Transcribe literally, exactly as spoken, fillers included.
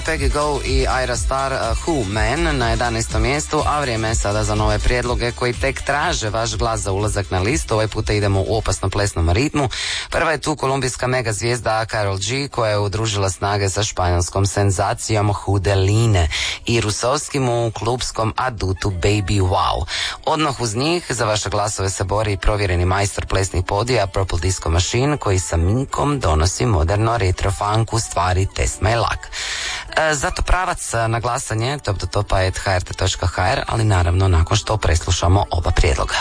Peggy Go i Ira Star, uh, Who Man na jedanaestom mjestu, a vrijeme je sada za nove prijedloge koji tek traže vaš glas za ulazak na listu. Ovaj puta idemo u opasno plesnom ritmu. Prva je tu kolumbijska mega zvijezda Karol G koja je udružila snage sa španjolskom senzacijom Hudeline i rusovskim u klubskom adutu Baby Wow. Odmah uz njih za vaše glasove se bori i provjereni majstor plesnih podija Purple Disco Machine koji sa minkom donosi moderno retro funk u stvari Test My Luck. Zato pravac na glasanje top do topa at h r t dot h r, ali naravno nakon što preslušamo oba prijedloga.